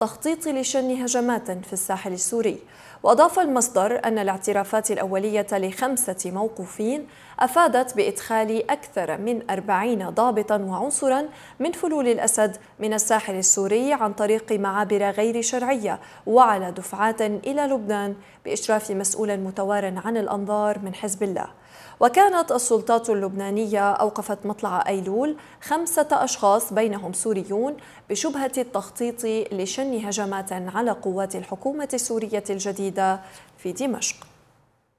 التخطيط لشن هجمات في الساحل السوري. وأضاف المصدر أن الاعترافات الأولية ل5 موقوفين أفادت بإدخال أكثر من 40 ضابطا وعنصرا من فلول الأسد من الساحل السوري عن طريق معابر غير شرعية وعلى دفعات إلى لبنان بإشراف مسؤول متوار عن الأنظار من حزب الله. وكانت السلطات اللبنانية أوقفت مطلع أيلول 5 أشخاص بينهم سوريون بشبهة التخطيط لشن هجمات على قوات الحكومة السورية الجديدة في دمشق.